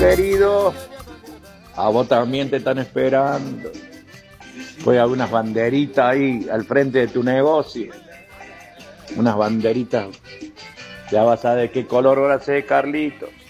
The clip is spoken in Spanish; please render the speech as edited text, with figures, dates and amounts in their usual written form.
querido. A vos también te están esperando. Voy a unas banderitas ahí al frente de tu negocio. Unas banderitas. Ya vas a ver qué color ahora sé, Carlitos.